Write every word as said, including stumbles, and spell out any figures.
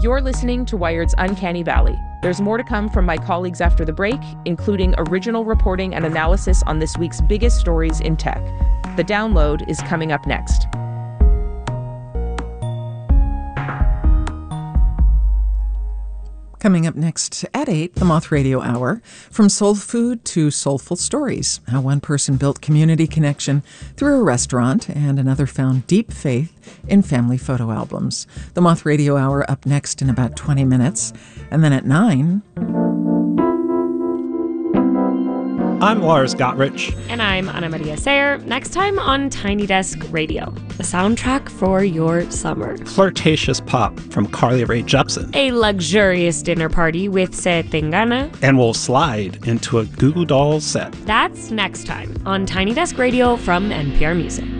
You're listening to Wired's Uncanny Valley. There's more to come from my colleagues after the break, including original reporting and analysis on this week's biggest stories in tech. The Download is coming up next. Coming up next at eight, the Moth Radio Hour. From soul food to soulful stories. How one person built community connection through a restaurant and another found deep faith in family photo albums. The Moth Radio Hour up next in about twenty minutes. And then at nine... I'm Lars Gotrich. And I'm Ana Maria Sayer. Next time on Tiny Desk Radio, the soundtrack for your summer. Flirtatious pop from Carly Rae Jepsen. A luxurious dinner party with Se Tengana. And we'll slide into a Goo Goo Dolls set. That's next time on Tiny Desk Radio from N P R Music.